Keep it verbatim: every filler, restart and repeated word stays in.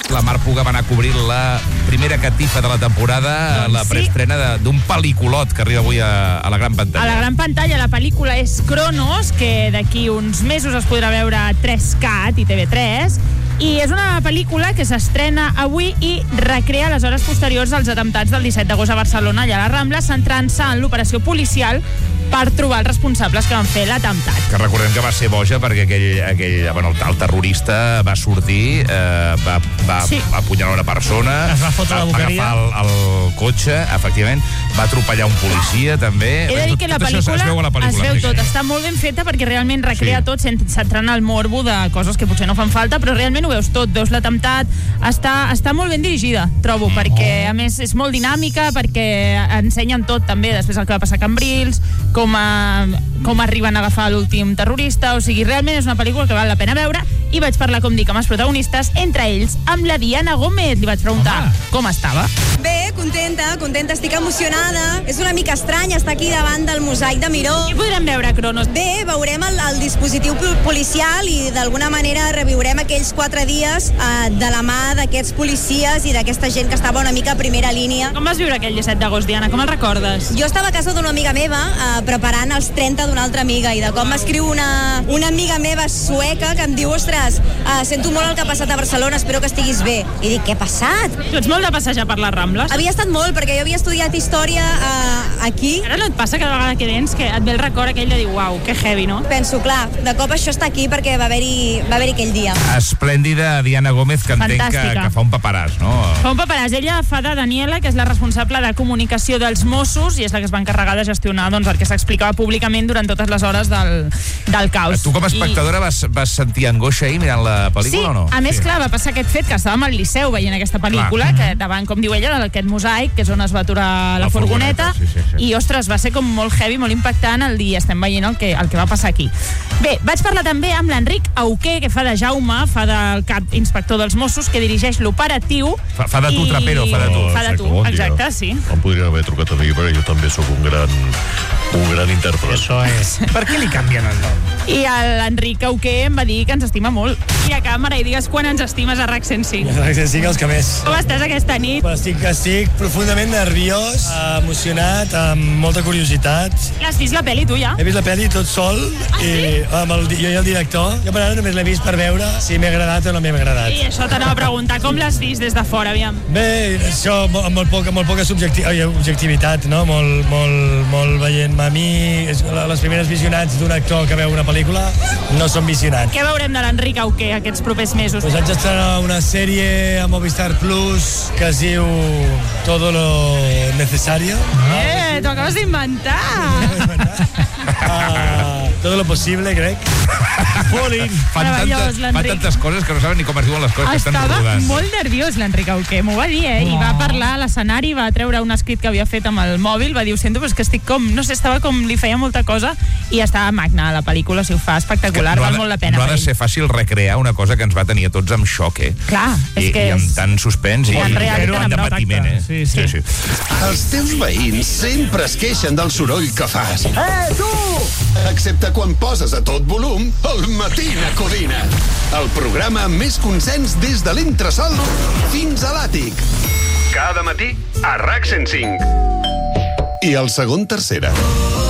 la Mar Puga va anar a cobrir la primera catifa de la temporada, doncs la preestrena sí. d'un pel·liculot que arriba avui a, a la gran pantalla. A la gran pantalla, la pel·lícula és Cronos, que d'aquí uns mesos es podrà veure a tres cat i T V tres, i és una pel·lícula que s'estrena avui i recrea les hores posteriors als atemptats del disset d'agost a Barcelona i a la Rambla, centrant-se en l'operació policial per trobar els responsables que van fer l'atemptat. Que recordem que va ser boja perquè aquell, aquell bueno, el terrorista va sortir, eh, va, va, sí. va apunyalar una persona, es va fotre va, la boqueria, va agafar el, el cotxe, efectivament, va atropellar un policia, també. He de dir tot, que la tot pel·lícula, es veu a la pel·lícula. Es veu tot, està molt ben feta perquè realment recrea sí. tot, sense entrar en el morbo de coses que potser no fan falta, però realment ho veus tot, veus l'atemptat, està, està molt ben dirigida, trobo, mm. perquè a més és molt dinàmica, perquè ensenyen tot també, després el que va passar a Cambrils, com, a, com arriben a agafar l'últim terrorista, o sigui, realment és una pel·lícula que val la pena veure, i vaig parlar, com dic, amb els protagonistes, entre ells amb la Diana Gómez. Li vaig preguntar Home. com estava. Bé, contenta, contenta, estic emocionada. És una mica estrany estar aquí davant del mosaic de Miró. Què podrem veure, Cronos? Bé, veurem el, el dispositiu policial i d'alguna manera reviurem aquells quatre dies eh, de la mà d'aquests policies i d'aquesta gent que estava una mica a primera línia. Com vas viure aquell disset d'agost, Diana? Com el recordes? Jo estava a casa d'una amiga meva eh, preparant els trenta d'una altra amiga i de cop m'escriu una, una amiga meva sueca que em diu, ostres, eh, sento molt el que ha passat a Barcelona, espero que estiguis bé. I dic, què ha passat? Tu ets molt de passejar per les Rambles? Havia estat molt, perquè jo havia estudiat història eh, aquí. Ara no et passa cada vegada que vens que et ve el record aquell de dir, uau, que heavy, no? Penso, clar, de cop això està aquí perquè va haver-hi va haver aquell dia. Esplèndida Diana Gómez, que entenc que, que fa un paperàs, no? Fa un paperàs. Ella fa de Daniela, que és la responsable de comunicació dels Mossos, i és la que es va encarregar de gestionar doncs, el que s'explicava públicament durant totes les hores del, del caos. Tu com a espectadora I... vas, vas sentir angoixa ahir mirant la pel·lícula sí, o no? A més, sí, a clar, va passar aquest fet que estàvem al Liceu veient aquesta pel·lícula, clar. que davant, com diu ella, d'aquest mosaic, que és on es va aturar la, la furgoneta, furgoneta sí, sí, sí. i, ostres, va ser com molt heavy, molt impactant el dia. Estem veient el que, el que va passar aquí. Bé, vaig parlar també amb l'Enric Auqué, que fa de Jaume, fa del cap inspector dels Mossos, que dirigeix l'operatiu. Fa, fa de tu, i... trapero, fa de tu. Fa de tu, exacte, sí. Em podria haver trucat a mi, perquè jo també sóc un gran, un gran intèrpret. Això és. Per què li canvien el nom? I l'Enric Auqué em va dir que ens estima molt. I a càmera, i digues quan ens estimes a RAC cent cinc. A RAC cent cinc els que més. Com estàs aquesta nit? Però estic, estic profundament nerviós, emocionat, amb molta curiositat. L'has vist la pel·li, tu, ja? He vist la pel·li tot sol, ah, i, sí? amb el, jo i el director. Jo per ara només l'he vist per veure si m'ha agradat o no m'ha agradat. I això t'anava a preguntar, com l'has vist des de fora, aviam? Bé, això amb molt, poca, molt poca subjecti objectivitat, no? Molt, molt, molt veient-me a mi. Les primeres visionats d'un actor que veu una pel·lícula no són visionats. Què veurem de l'Enric Auqué aquests propers mesos? Pues haig d'estrenar una sèrie a Movistar Plus que es diu Todo lo Necesario. Eh, t'ho acabes d'inventar! Uh, todo lo posible, crec. Folin. Fan, tantes, fan tantes coses que no saben ni com es diuen les coses Estava que estan rodant. Estava molt nerviós l'Enric Auqué, m'ho va dir, eh? Oh. I va parlar a l'escenari, va treure un escrit que havia fet amb el mòbil, va dir, ho sento, però és que estic com, no sé, estava com, li feia molta cosa, i estava magna la pel·lícula, si ho fa espectacular, no val de, molt la pena. No ha de ser fàcil recrear una cosa que ens va tenir a tots amb xoc, eh? Clar, és I, que i amb és... tant suspens i, i, i, i tant de patiment, eh? Sí, sí. sí, sí. Els teus veïns sempre es queixen del soroll que fas. Eh, tu! Excepte quan poses a tot volum el Matina Codina. El programa amb més consens des de l'entresol fins a l'àtic. Cada matí a RAC cent cinc. I el segon tercera.